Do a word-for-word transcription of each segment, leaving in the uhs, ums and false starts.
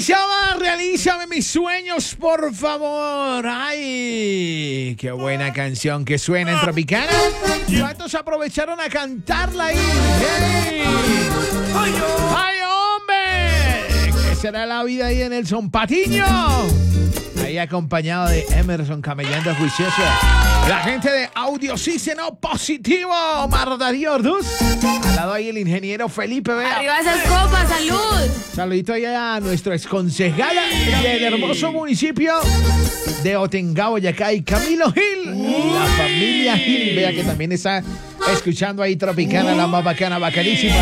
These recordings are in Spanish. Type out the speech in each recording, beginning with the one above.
llama Realízame mis sueños, por favor. Ay, qué buena canción que suena en Tropicana. ¿Cuántos aprovecharon a cantarla ahí? ¡Hey! ¡Ay, hombre! ¿Qué será la vida ahí de Nelson Patiño? Ahí acompañado de Emerson Camellando Juicioso. La gente de Audiosíseno Positivo, Omar Darío Orduz. Al lado ahí el ingeniero Felipe Vea. ¡Arriba esas copas! ¡Salud! Saludito allá a nuestro exconcejala del hermoso municipio de Otengá, Boyacá, y Camilo Gil. La familia Gil, vea que también está escuchando ahí Tropicana, la más bacana, bacanísima.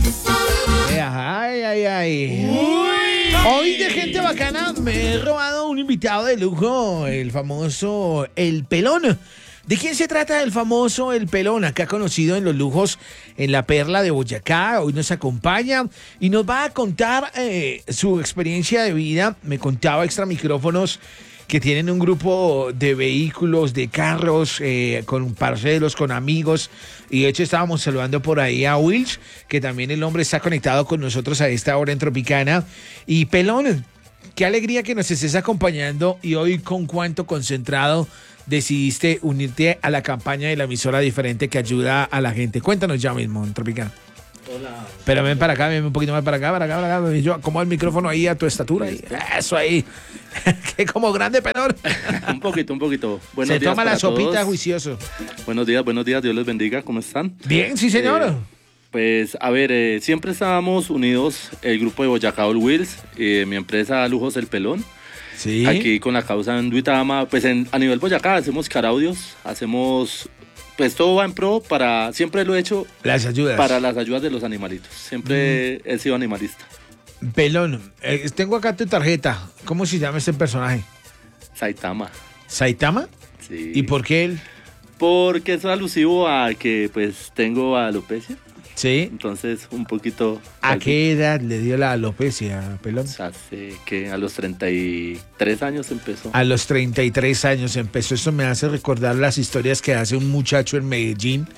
Vea, ay, ay, ay. Hoy de gente bacana me he robado un invitado de lujo, el famoso El Pelón. ¿De quién se trata el famoso El Pelón? Acá conocido en los lujos en la Perla de Boyacá. Hoy nos acompaña y nos va a contar eh, su experiencia de vida. Me contaba extra micrófonos que tienen un grupo de vehículos, de carros, eh, con parceros, con amigos. Y de hecho estábamos saludando por ahí a Wills, que también el hombre está conectado con nosotros a esta hora en Tropicana. Y Pelón, qué alegría que nos estés acompañando. Y hoy, ¿con cuánto concentrado decidiste unirte a la campaña de la emisora diferente que ayuda a la gente? Cuéntanos ya mismo en Tropicana. Hola. Pero ven para acá, ven un poquito más para acá, para acá, para acá. Yo acomodo el micrófono ahí a tu estatura. Y eso ahí. Que como grande, Pelón. Un poquito, un poquito. Buenos Se días toma la para sopita todos. Juicioso. Buenos días, buenos días. Dios les bendiga. ¿Cómo están? Bien, sí, señor. Eh, pues, a ver, eh, siempre estábamos unidos, el grupo de Boyacá All Wheels, eh, mi empresa Lujos El Pelón. Sí. Aquí con la causa en Duitama. Pues en, a nivel Boyacá hacemos caraudios, hacemos... Pues todo va en pro para... Siempre lo he hecho Las ayudas. para las ayudas de los animalitos. Siempre mm. he sido animalista. Pelón, eh, tengo acá tu tarjeta. ¿Cómo se llama este personaje? Saitama. ¿Saitama? Sí. ¿Y por qué él? Porque es alusivo a que pues tengo alopecia. Sí. Entonces, un poquito... ¿A qué edad le dio la alopecia, Pelón? Hace que a los treinta y tres años empezó. A los treinta y tres años empezó. Esto me hace recordar las historias que hace un muchacho en Medellín.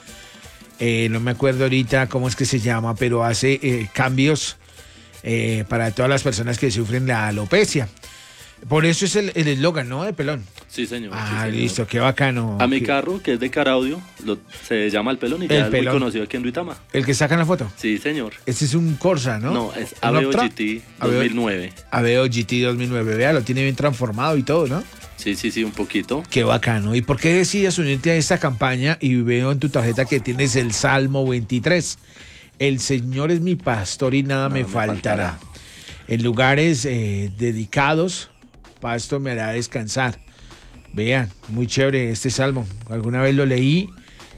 Eh, no me acuerdo ahorita cómo es que se llama, pero hace eh, cambios eh, para todas las personas que sufren la alopecia. Por eso es el eslogan, ¿no? De Pelón. Sí, señor. Ah, sí, señor. listo, qué bacano. A mi carro, que es de Caraudio, lo, se llama El Pelón y El ya es Pelón. muy conocido aquí en Duitama. El que saca en la foto. Sí, señor. Este es un Corsa, ¿no? No, es ¿Un Aveo Optra? G T Aveo- dos mil nueve. Aveo G T dos mil nueve. Vea, lo tiene bien transformado y todo, ¿no? Sí, sí, sí, un poquito. Qué bacano. ¿Y por qué decides unirte a esta campaña? Y veo en tu tarjeta que tienes el Salmo veintitrés. El Señor es mi pastor y nada, Nada me, me faltará. faltará. En lugares eh, dedicados, pasto me hará descansar. Vean, muy chévere este salmo. Alguna vez lo leí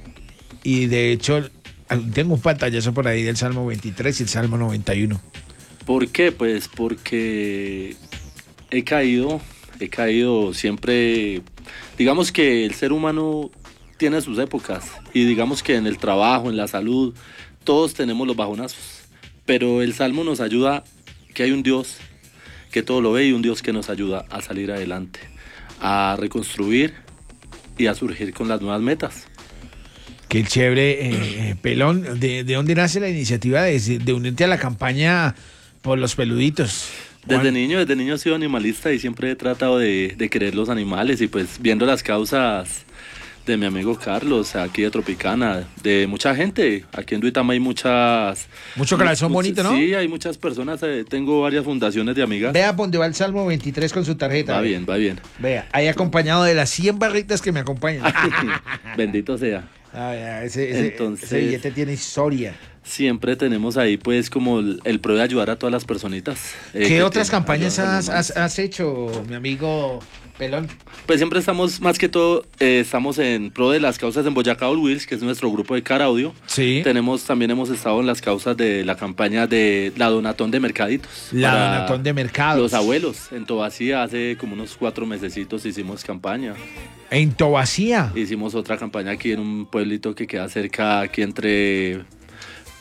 y de hecho tengo un pantallazo por ahí del Salmo veintitrés y el Salmo noventa y uno. ¿Por qué? Pues porque he caído, he caído siempre, digamos que el ser humano tiene sus épocas y digamos que en el trabajo, en la salud, todos tenemos los bajonazos, pero el Salmo nos ayuda, que hay un Dios que todo lo ve y un Dios que nos ayuda a salir adelante, a reconstruir y a surgir con las nuevas metas. Qué chévere, eh, eh, Pelón. ¿De, ¿De dónde nace la iniciativa de, de unirte a la campaña por los peluditos? Desde Juan. niño, desde niño he sido animalista y siempre he tratado de, de querer los animales y pues viendo las causas de mi amigo Carlos, aquí de Tropicana, de mucha gente, aquí en Duitama hay muchas... Mucho corazón muchas- bonito, ¿no? Sí, hay muchas personas, eh, tengo varias fundaciones de amigas. Vea dónde va el Salmo veintitrés con su tarjeta. Va vea. bien, va bien. Vea, ahí acompañado de las cien barritas que me acompañan. Bendito sea. Ah, vea, ese, ese- Entonces- ese billete tiene historia. Siempre tenemos ahí pues como el, el pro de ayudar a todas las personitas. eh, ¿Qué que otras tienen- campañas ayudan a has, los has- has hecho, mi amigo Pelón? Pues siempre estamos, más que todo, eh, estamos en pro de las causas en Boyacá All Wheels, que es nuestro grupo de Caraudio. Sí. Tenemos, también hemos estado en las causas de la campaña de la Donatón de Mercaditos. La para Donatón de Mercados. Los abuelos. En Tobacía hace como unos cuatro mesecitos hicimos campaña. En Tobacía. Hicimos otra campaña aquí en un pueblito que queda cerca, aquí entre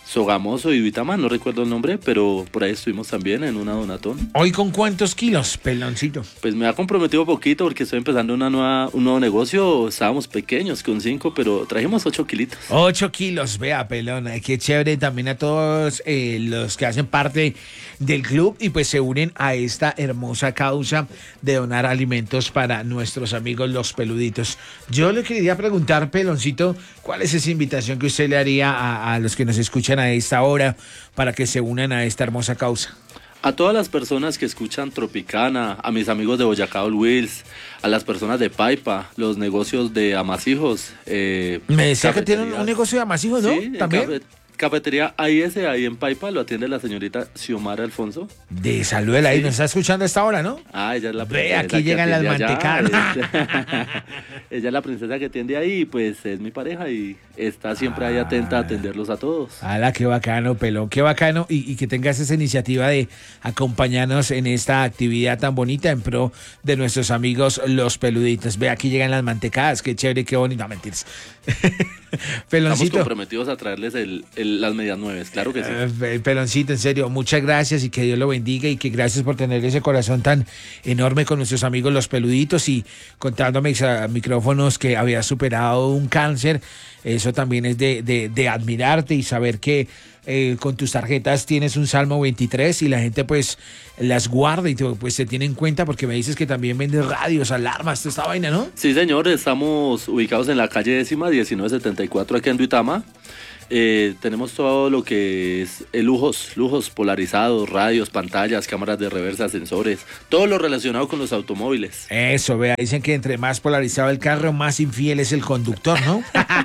Sogamoso y Duitama, no recuerdo el nombre, pero por ahí estuvimos también en una donatón. ¿Hoy con cuántos kilos, peloncito? Pues me ha comprometido poquito porque estoy empezando una nueva, un nuevo negocio. Estábamos pequeños con cinco, pero trajimos ocho kilitos. Ocho kilos, vea, pelón. eh, Qué chévere también a todos eh, los que hacen parte del club y pues se unen a esta hermosa causa de donar alimentos para nuestros amigos los peluditos. Yo le quería preguntar, peloncito, ¿cuál es esa invitación que usted le haría a, a los que nos escuchan a esta hora para que se unan a esta hermosa causa? A todas las personas que escuchan Tropicana, a mis amigos de Boyacá All Wheels, a las personas de Paipa, los negocios de Amasijos. Eh, Me decía que tienen un negocio de amasijos, ¿no? Sí, ¿También? Cafe, cafetería A I S, ahí en Paipa, lo atiende la señorita Xiomara Alfonso. De salúdela ahí, Sí. nos está escuchando a esta hora, ¿no? Ah, ella es la Ve, princesa. aquí que llegan las atiende allá. mantecadas. Ella es la princesa que atiende ahí, y pues es mi pareja y está siempre ahí atenta a atenderlos a todos. ¡Hala, qué bacano, pelón! ¡Qué bacano! Y, y que tengas esa iniciativa de acompañarnos en esta actividad tan bonita en pro de nuestros amigos los peluditos. Ve, aquí llegan las mantecadas. ¡Qué chévere, qué bonito! No, mentiras. Estamos Peloncito. comprometidos a traerles el, el- las medias nueves, claro que sí. Eh, Peloncito, en serio, muchas gracias y que Dios lo bendiga y que gracias por tener ese corazón tan enorme con nuestros amigos los peluditos y contándome a micrófonos que había superado un cáncer. Eso también es de, de, de admirarte y saber que eh, con tus tarjetas tienes un Salmo veintitrés y la gente pues las guarda y te, pues se tiene en cuenta porque me dices que también vendes radios, alarmas, toda esta vaina, ¿no? Sí, señor, estamos ubicados en la calle décima, diecinueve setenta y cuatro, aquí en Duitama. Eh, tenemos todo lo que es eh, lujos, lujos polarizados, radios, pantallas, cámaras de reversa, sensores, todo lo relacionado con los automóviles. Eso, vea, dicen que entre más polarizado el carro, más infiel es el conductor, ¿no?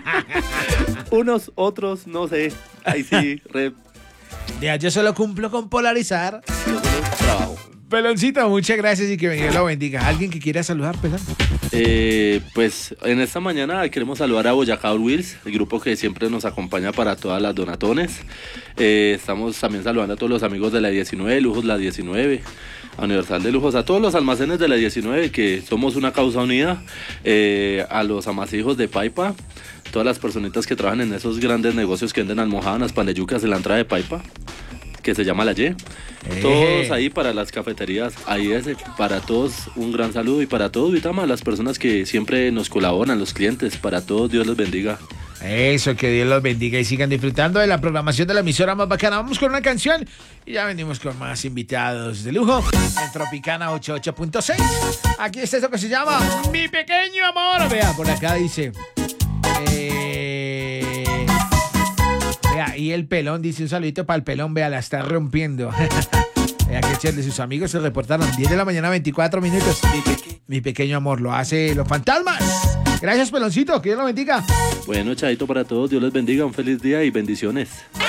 Unos, otros, no sé. Ahí sí, re, Ya, yo solo cumplo con polarizar. yo solo trabajo. Peloncito, muchas gracias y que Dios lo bendiga. ¿Alguien que quiera saludar, pelón? Eh, pues en esta mañana queremos saludar a Boyacá All Wheels, el grupo que siempre nos acompaña para todas las donatones. Eh, estamos también saludando a todos los amigos de la diecinueve, Lujos La diecinueve, a Universal de Lujos, a todos los almacenes de la diecinueve, que somos una causa unida, eh, a los amasijos de Paipa, todas las personitas que trabajan en esos grandes negocios que venden almohadas, paneyucas en la entrada de Paipa, que se llama La Y. Eh. Todos ahí para las cafeterías, ahí es, para todos un gran saludo y para todos, Vitama, las personas que siempre nos colaboran, los clientes, para todos, Dios los bendiga. Eso, que Dios los bendiga y sigan disfrutando de la programación de la emisora más bacana. Vamos con una canción y ya venimos con más invitados de lujo en Tropicana ochenta y ocho punto seis. Aquí está esto que se llama Mi Pequeño Amor. Vea, por acá dice... Eh... Vea, y el pelón dice un saludito para el pelón, vea, la está rompiendo. Vea que chévere, sus amigos se reportaron diez de la mañana, veinticuatro minutos. Mi, peque- mi pequeño amor, lo hace Los Fantasmas. Gracias, peloncito, que Dios lo bendiga. Bueno, chaito para todos, Dios les bendiga, un feliz día y bendiciones.